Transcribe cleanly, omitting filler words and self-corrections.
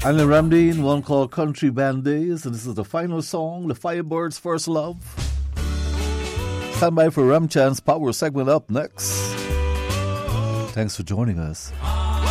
I'm Ramdeen, one called Country Band Days, and this is the final song, The Firebirds' First Love. Stand by for Ramchan's Power segment up next. Thanks for joining us.